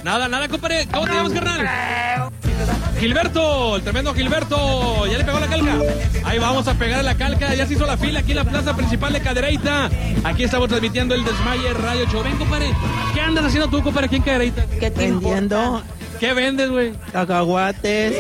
Nada, compadre. ¿Cómo te llamas, carnal? Gilberto, el tremendo Gilberto. Ya le pegó la calca. Ahí vamos a pegar la calca. Ya se hizo la fila aquí en la plaza principal de Cadereyta. Aquí estamos transmitiendo el Desmaye Radio Show. Ven, compadre. ¿Qué andas haciendo tú, compadre, aquí en Cadereyta? ¿Qué te vendiendo? ¿Qué vendes, güey? Cacahuates,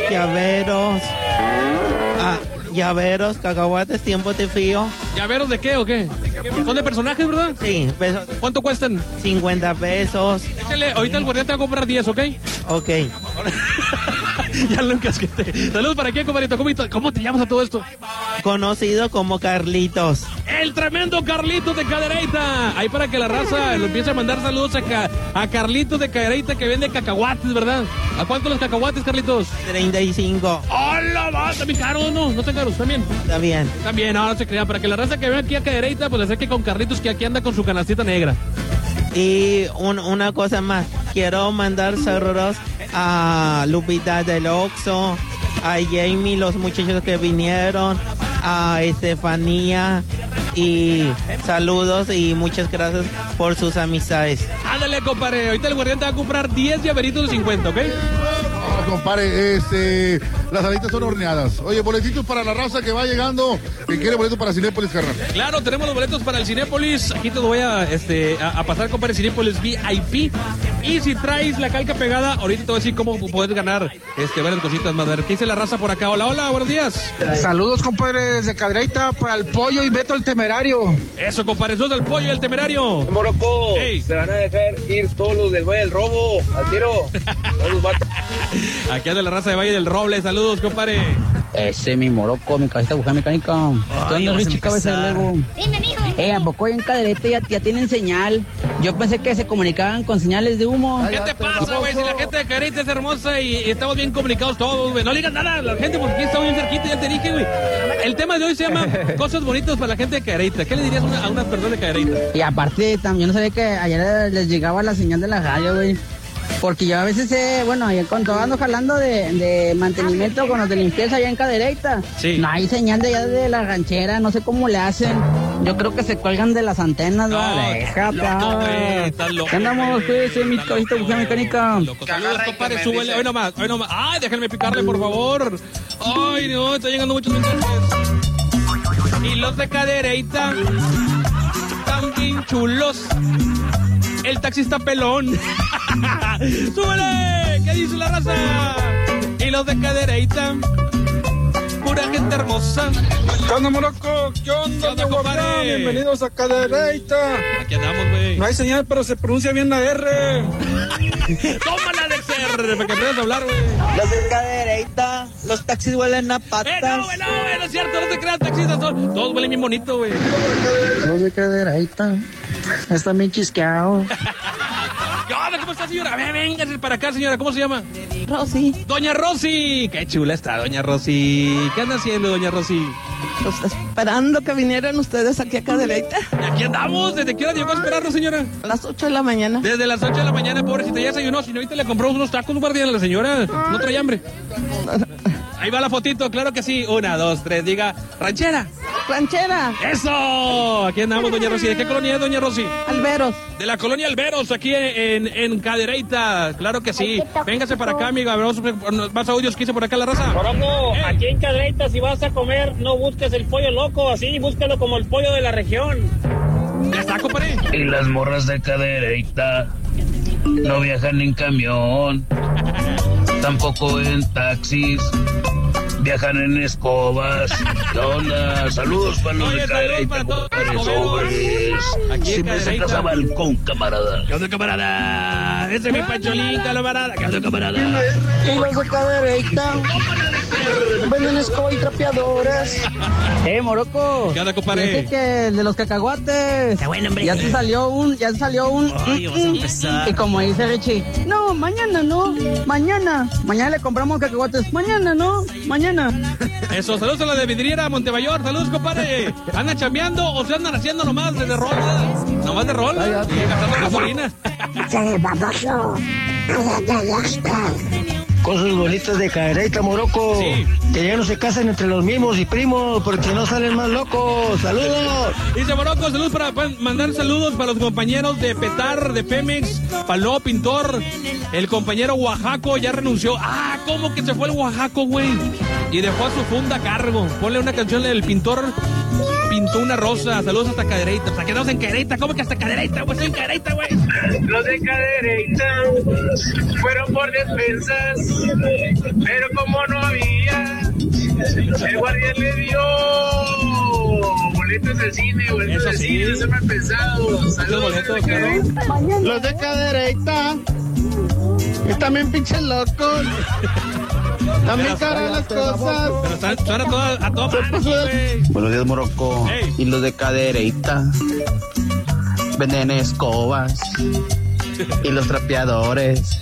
llaveros, cacahuates, tiempo de frío. ¿Llaveros de qué o qué? ¿Son de personajes, verdad? Sí, pesos. ¿Cuánto cuestan? 50 pesos. Échale, ahorita el guardián te va a comprar 10, ¿ok? Ok. Ya lo encasquete. Saludos para quién, compadrito. ¿Cómo te llamas a todo esto? Conocido como Carlitos. El tremendo Carlitos de Cadereyta. Ahí para que la raza lo empiece a mandar saludos a Carlitos de Cadereyta que vende cacahuates, ¿verdad? ¿A cuánto los cacahuates, Carlitos? 35. ¡Hola, va! ¿Está bien caro o no? ¿No están caros? ¿También? Está bien. También, ahora se crea. Para que la raza que venga aquí a Cadereyta, pues le acerque con Carlitos que aquí anda con su canastita negra. Y una cosa más. Quiero mandar saludos a Lupita del Oxxo, a Jamie, los muchachos que vinieron, a Estefanía, y saludos y muchas gracias por sus amistades. Ándale, compadre, ahorita el guardián te va a comprar 10 llaveritos de 50, ¿ok? Compadre, las alitas son horneadas. Oye, boletitos para la raza que va llegando, que quiere boletos para Cinépolis, carnal. Claro, tenemos los boletos para el Cinépolis. Aquí te voy a pasar, compadre, Cinépolis VIP. Y si traes la calca pegada, ahorita te voy a decir cómo puedes ganar varias cositas más. ¿Qué dice la raza por acá? Hola, buenos días. Saludos, compadre, desde Cadereyta para el Pollo y Beto el Temerario. Eso, compadre, sos del Pollo y el Temerario. Morocco, hey. Se van a dejar ir todos los del Valle del Robo, al tiro. Aquí anda la raza de Valle del Roble. Saludos, compadre. Ese mi Morocco, mi cabeza de mecánica. ¿Qué onda, Richie, cabeza de Lego? Dime, mijo. ¿A poco en Cadereyta ya tienen señal? Yo pensé que se comunicaban con señales de humo. ¿Qué te pasa, güey? Si la gente de Cadereyta es hermosa y estamos bien comunicados todos, güey. No le digas nada a la gente porque aquí estamos bien cerquita, ya te dije, güey. El tema de hoy se llama Cosas Bonitas para la gente de Cadereyta. ¿Qué le dirías a unas personas de Cadereyta? Y aparte, también no sabía que ayer les llegaba la señal de la radio, güey. Porque yo a veces, cuando ando jalando de mantenimiento con los de limpieza allá en Cadereyta, sí. No hay señal de allá de la ranchera, no sé cómo le hacen. Yo creo que se cuelgan de las antenas, no, ¿Qué andamos? Cuídese, mi cabecita de mecánica. Saludos, compadre, súbele. Hoy nomás. Ay, déjenme picarle, por favor. Ay, no, está llegando muchos mensajes. Y los de Cadereyta, tan bien chulos. El taxista pelón. ¡Súbele! ¿Qué dice la raza? Y los de Cadereyta, pura gente hermosa. ¿Qué onda, Morocco? ¿Qué onda, compadre? Bienvenidos a Cadereyta. Aquí andamos, güey. No hay señal, pero se pronuncia bien la R. ¡Tómala, Dexter! Para que puedas hablar, güey. Los de Cadereyta, los taxis huelen a patas. No es cierto, no te creas, taxistas. Todos huelen bien bonito, güey. Los de Cadereyta están bien chisqueados. ¿Cómo está, señora? Véngase para acá, señora. ¿Cómo se llama? Rosy. Doña Rosy. Qué chula está, doña Rosy. ¿Qué anda haciendo, doña Rosy? Pues esperando que vinieran ustedes aquí a Cadereyta. Y aquí andamos. ¿Desde qué hora llegó a esperarnos, señora? A las 8 de la mañana. Desde las 8 de la mañana, pobrecita, ya desayunó. Si no, ahorita le compramos unos tacos, guardián, a la señora. No trae hambre. Ahí va la fotito, claro que sí. 1, 2, 3, diga, ranchera. Ranchera. ¡Eso! Aquí andamos, doña Rosy. ¿De qué colonia es, doña Rosy? Alberos. De la colonia Alberos, aquí en Cadereyta. Claro que sí. Véngase para acá, amiga. Vamos más audios que hice por acá la raza. Morocco, aquí en Cadereyta, si vas a comer, no busques el pollo loco, así, búscalo como el pollo de la región. Ya está, compadre. Y las morras de Cadereyta no viajan en camión, tampoco en taxis. Viajan en escobas. ¿Qué onda? Saludos para los de Cadereyta, compadre, sobres. Aquí si me sacas a balcón, camarada. ¿Qué onda, camarada? Ese es mi Pacholín, camarada. ¿Qué onda, camarada? Y los de Cadereyta venden escoba y trapeadoras. Morocco. ¿Qué onda, compadre? Dice que el de los cacahuates. Bueno, hombre. Ya se salió un. Ay, vas a empezar. Y como dice Richie, no, mañana no. Mañana le compramos cacahuates. Mañana no. Mañana. Eso, saludos a la de Vidriera, Montemayor. Saludos, compadre. ¿Andan chambeando o se andan haciendo nomás de rol? Nomás de rol. Y gastando gasolina. con sus bolitas de Cadereyta, Morocco. Sí. Que ya no se casen entre los mismos y primos, porque no salen más locos. ¡Saludos! Dice Morocco, saludos para mandar saludos para los compañeros de Petar, de Pemex, para el nuevo pintor. El compañero Oaxaco ya renunció. Ah, ¿cómo que se fue el Oaxaco, güey? Y dejó a su funda a cargo. Ponle una canción del pintor. Pintó una rosa. Saludos hasta Cadereyta. Hasta quedamos en Cadereyta. ¿Cómo que hasta Cadereyta, güey? Estoy en Cadereyta, güey. Los de Cadereyta fueron por despensas, pero como no había, el guardián le dio boletos del cine, boletos del cine, no se me han pensado. Saludos, boletos, claro. Los de Cadereyta están bien pinches locos. También caras las cosas. Pero están a toda mano, güey. Buenos días, Morocco. Hey. Y los de Cadereyta venden escobas. Y los trapeadores.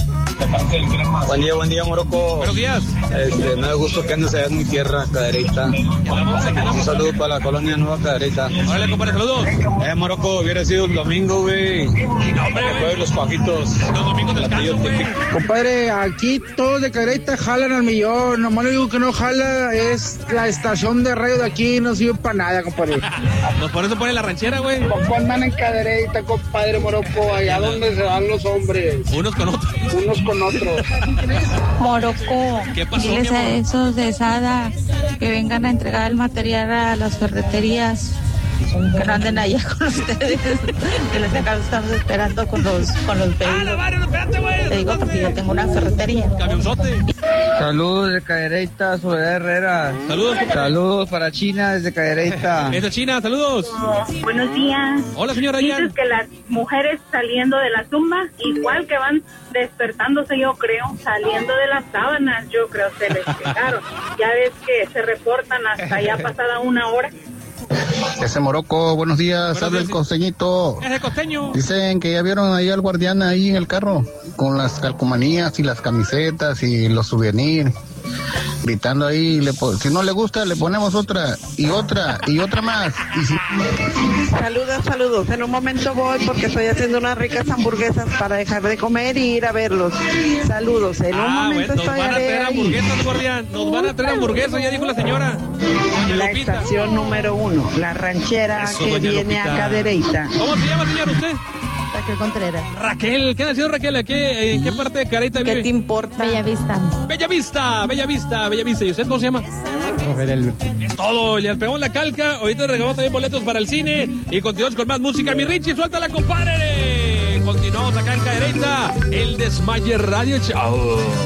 Buen día, Morocco. Buenos días. Me da gusto que andes allá en mi tierra, Cadereyta. Un saludo para la colonia Nueva Cadereyta. Órale, compadre, saludos. Morocco, hubiera sido el domingo, güey. Después de los pajitos. Los domingos del descanso, güey. Compadre, aquí todos de Cadereyta jalan al millón. Nomás lo único que no jala es la estación de radio de aquí. No sirve para nada, compadre. Pues por eso pone la ranchera, güey. ¿Cómo andan en Cadereyta, compadre Morocco? Allá donde se van los hombres. Unos con otros. Unos con otros. Morocco, ¿Qué pasó, diles mi a amor? esos de Sada que vengan a entregar el material a las ferreterías, que no anden allá con ustedes, que les estamos esperando con los pedidos. Espérate, güey. Te digo porque yo tengo una ferretería. Camionzote. Saludos de Cadereyta, Soledad Herrera. Saludos, compadre. Saludos para China desde Cadereyta. Esta China, saludos. Buenos días. Hola, señora Ian. Dices que las mujeres saliendo de la tumba, igual que van despertándose, yo creo, saliendo de las sábanas, yo creo, se les pegaron. Ya ves que se reportan hasta ya pasada una hora. Ese Morocco, buenos días. Habla el costeñito. Es el costeño. Dicen que ya vieron ahí al guardián ahí en el carro con las calcomanías y las camisetas y los souvenirs, gritando ahí. Si no le gusta, le ponemos otra y otra y otra más. Y si... Saludos. En un momento voy porque estoy haciendo unas ricas hamburguesas para dejar de comer y ir a verlos. Saludos. En un momento nos estoy van a traer ahí. hamburguesas, guardián. Nos van a traer hamburguesas, ya dijo la señora. Doña La Lupita. estación número 1, la ranchera Eso, que doña viene Lupita. a Cadereyta. ¿Cómo se llama, señor, usted? Raquel Contreras. Raquel. ¿Qué nació Raquel? ¿En qué parte de Cadereyta vive? ¿Qué te importa? Bellavista. ¿Y usted cómo se llama? Es todo, le pegamos la calca. Ahorita regalamos también boletos para el cine. Y continuamos con más música. Mi Richie, suéltala, compadre. Continuamos acá en Cadereyta, el Desmaye Radio Show.